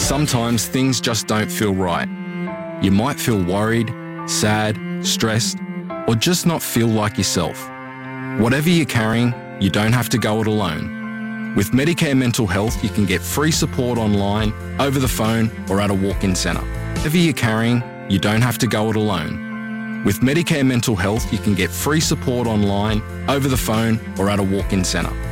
Sometimes things just don't feel right. You might feel worried, sad, stressed, or just not feel like yourself. Whatever you're carrying, you don't have to go it alone. With Medicare Mental Health, you can get free support online, over the phone, or at a walk-in centre. Whatever you're carrying, you don't have to go it alone. With Medicare Mental Health, you can get free support online, over the phone, or at a walk-in centre.